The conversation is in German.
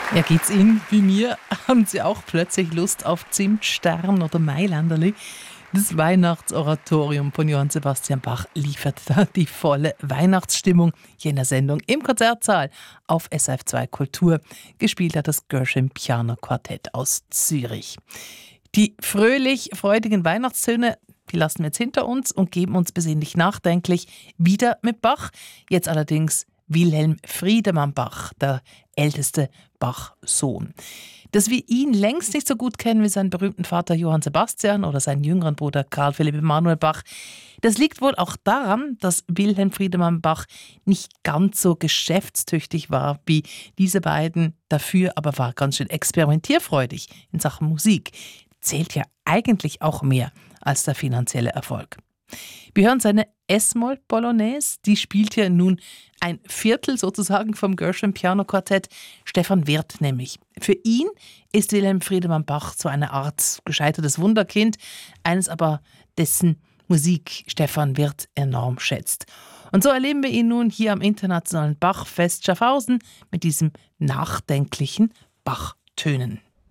Ja, geht's Ihnen wie mir? Haben Sie auch plötzlich Lust auf Zimtstern oder Mailänderli? Das Weihnachtsoratorium von Johann Sebastian Bach liefert da die volle Weihnachtsstimmung hier in der Sendung im Konzertsaal auf SRF2 Kultur. Gespielt hat das Gershwin Piano Quartett aus Zürich. Die fröhlich freudigen Weihnachtstöne, die lassen wir jetzt hinter uns und geben uns besinnlich nachdenklich wieder mit Bach. Jetzt allerdings Wilhelm Friedemann Bach, der älteste Bach-Sohn. Dass wir ihn längst nicht so gut kennen wie seinen berühmten Vater Johann Sebastian oder seinen jüngeren Bruder Karl Philipp Emanuel Bach, das liegt wohl auch daran, dass Wilhelm Friedemann Bach nicht ganz so geschäftstüchtig war wie diese beiden, dafür aber war ganz schön experimentierfreudig in Sachen Musik. Zählt ja eigentlich auch mehr als der finanzielle Erfolg. Wir hören seine S-Moll-Polonaise, die spielt ja nun ein Viertel sozusagen vom Gershwin Piano Quartett, Stefan Wirth nämlich. Für ihn ist Wilhelm Friedemann Bach so eine Art gescheitertes Wunderkind, eines aber, dessen Musik Stefan Wirth enorm schätzt. Und so erleben wir ihn nun hier am Internationalen Bachfest Schaffhausen mit diesem nachdenklichen Bachtönen.